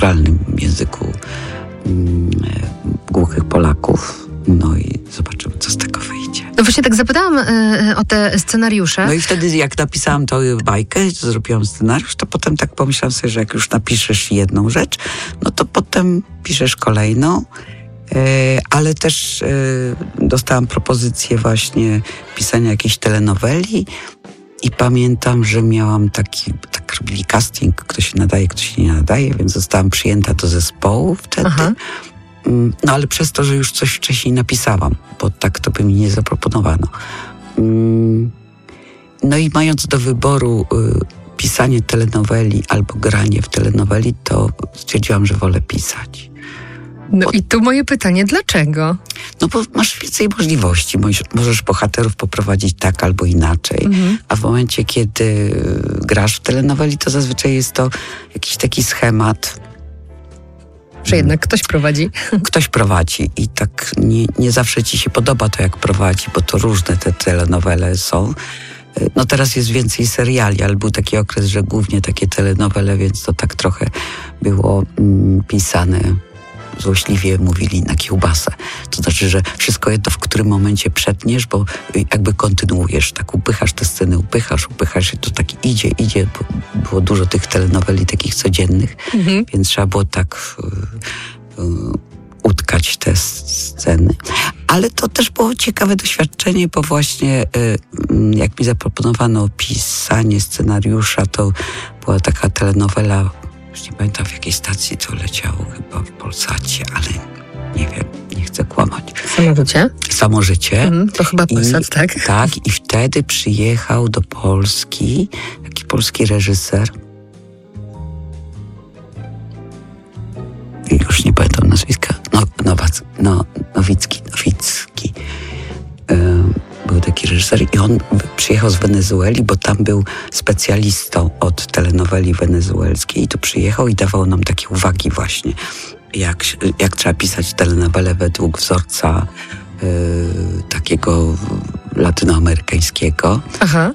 naturalnym języku głuchych Polaków. No i zobaczymy, co z tego wyjdzie. No właśnie tak zapytałam o te scenariusze. No i wtedy jak napisałam tą bajkę, zrobiłam scenariusz, to potem tak pomyślałam sobie, że jak już napiszesz jedną rzecz, no to potem piszesz kolejną. Ale też dostałam propozycję właśnie pisania jakiejś telenoweli i pamiętam, że miałam tak robili casting, kto się nadaje, kto się nie nadaje, więc zostałam przyjęta do zespołu wtedy. Aha. No ale przez to, że już coś wcześniej napisałam, bo tak to by mi nie zaproponowano. No i mając do wyboru pisanie telenoweli albo granie w telenoweli, to stwierdziłam, że wolę pisać. No i tu moje pytanie, dlaczego? No bo masz więcej możliwości. Możesz bohaterów poprowadzić tak albo inaczej. A w momencie, kiedy grasz w telenoweli, to zazwyczaj jest to jakiś taki schemat. Że jednak ktoś prowadzi. Ktoś prowadzi i tak nie zawsze ci się podoba to, jak prowadzi, bo to różne te telenowele są. No teraz jest więcej seriali, ale był taki okres, że głównie takie telenowele, więc to tak trochę było pisane. Złośliwie mówili na kiełbasę. To znaczy, że wszystko jedno, w którym momencie przetniesz, bo jakby kontynuujesz, tak upychasz te sceny, upychasz i to tak idzie. Było dużo tych telenoweli takich codziennych, więc trzeba było tak utkać te sceny. Ale to też było ciekawe doświadczenie, bo właśnie jak mi zaproponowano pisanie scenariusza, to była taka telenowela, już nie pamiętam, w jakiej stacji to leciało, chyba w Polsacie, ale nie wiem, nie chcę kłamać. Samożycie. To chyba Polsat, tak? Tak, i wtedy przyjechał do Polski taki polski reżyser. Już nie pamiętam nazwiska. Nowicki. Był taki reżyser i on przyjechał z Wenezueli, bo tam był specjalistą od telenoweli wenezuelskiej i tu przyjechał i dawał nam takie uwagi właśnie, jak trzeba pisać telenowelę według wzorca takiego latynoamerykańskiego. Aha.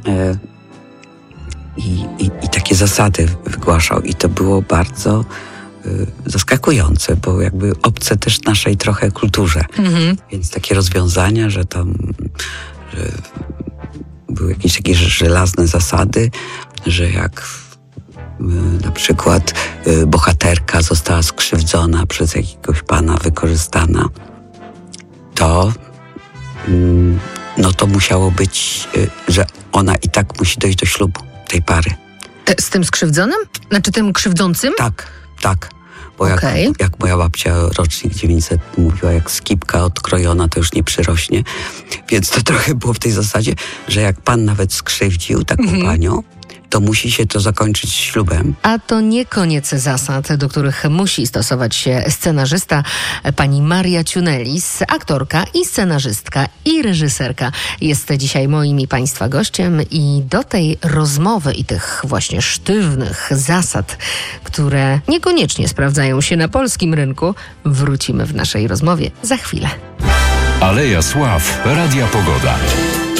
I takie zasady wygłaszał i to było bardzo zaskakujące, bo jakby obce też naszej trochę kulturze. Więc takie rozwiązania, że były jakieś takie żelazne zasady, że jak na przykład bohaterka została skrzywdzona przez jakiegoś pana, wykorzystana, to to musiało być, że ona i tak musi dojść do ślubu tej pary. Z tym skrzywdzonym? Znaczy tym krzywdzącym? Tak. Bo jak moja babcia, rocznik 900, mówiła, jak skipka odkrojona, to już nie przyrośnie. Więc to trochę było w tej zasadzie, że jak pan nawet skrzywdził taką panią, to musi się to zakończyć ślubem. A to nie koniec zasad, do których musi stosować się scenarzysta. Pani Maria Ciunelis, aktorka i scenarzystka i reżyserka, jest dzisiaj moim i Państwa gościem i do tej rozmowy i tych właśnie sztywnych zasad, które niekoniecznie sprawdzają się na polskim rynku, wrócimy w naszej rozmowie za chwilę. Aleja Sław, Radia Pogoda.